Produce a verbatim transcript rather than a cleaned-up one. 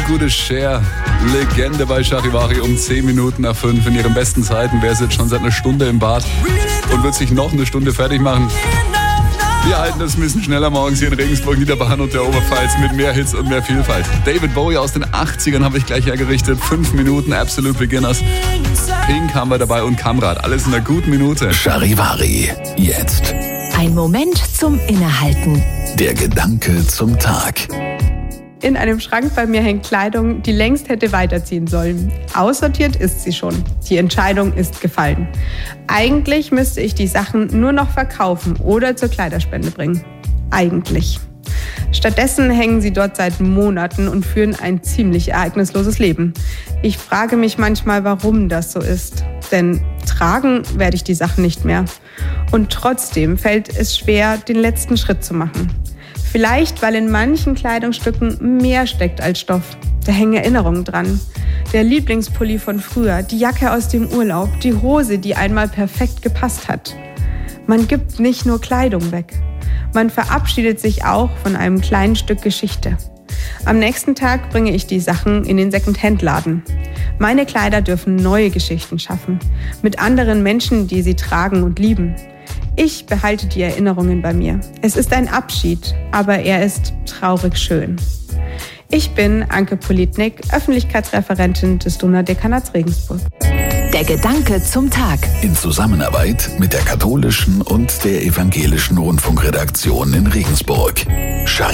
gute Cher, Legende bei Charivari um zehn Minuten nach fünf. In ihren besten Zeiten wäre sie jetzt schon seit einer Stunde im Bad und wird sich noch eine Stunde fertig machen. Wir halten das ein bisschen schneller morgens hier in Regensburg, Niederbayern und der Oberpfalz mit mehr Hits und mehr Vielfalt. David Bowie aus den achtzigern habe ich gleich hergerichtet. Fünf Minuten Absolute Beginners. Pink haben wir dabei und Kamrat. Alles in einer guten Minute. Charivari, jetzt. Ein Moment zum Innehalten. Der Gedanke zum Tag. In einem Schrank bei mir hängt Kleidung, die längst hätte weiterziehen sollen. Aussortiert ist sie schon. Die Entscheidung ist gefallen. Eigentlich müsste ich die Sachen nur noch verkaufen oder zur Kleiderspende bringen. Eigentlich. Stattdessen hängen sie dort seit Monaten und führen ein ziemlich ereignisloses Leben. Ich frage mich manchmal, warum das so ist. Denn tragen werde ich die Sachen nicht mehr. Und trotzdem fällt es schwer, den letzten Schritt zu machen. Vielleicht, weil in manchen Kleidungsstücken mehr steckt als Stoff. Da hängen Erinnerungen dran. Der Lieblingspulli von früher, die Jacke aus dem Urlaub, die Hose, die einmal perfekt gepasst hat. Man gibt nicht nur Kleidung weg. Man verabschiedet sich auch von einem kleinen Stück Geschichte. Am nächsten Tag bringe ich die Sachen in den Second-Hand-Laden. Meine Kleider dürfen neue Geschichten schaffen. Mit anderen Menschen, die sie tragen und lieben. Ich behalte die Erinnerungen bei mir. Es ist ein Abschied, aber er ist traurig schön. Ich bin Anke Politnik, Öffentlichkeitsreferentin des Donaudekanats Regensburg. Der Gedanke zum Tag. In Zusammenarbeit mit der katholischen und der evangelischen Rundfunkredaktion in Regensburg. Charivari.